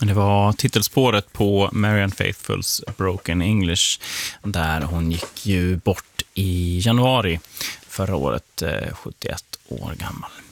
Det var titelspåret på Marianne Faithfulls Broken English, där hon gick ju bort i januari förra året, 71 år gammal.